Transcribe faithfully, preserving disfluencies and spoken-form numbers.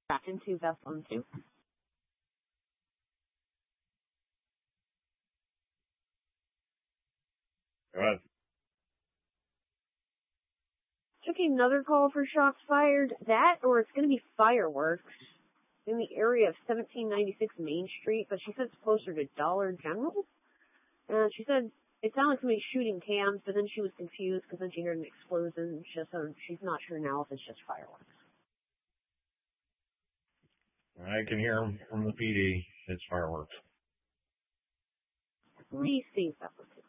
back into Vessel one two. Go ahead. Took another call for shots fired. That, or it's going to be fireworks in the area of seventeen ninety-six Main Street, but she said it's closer to Dollar General. Uh, she said it sounded like somebody shooting cams, but then she was confused because then she heard an explosion. She, so she's not sure now if it's just fireworks. I can hear them from the P D. It's fireworks. Receive that one.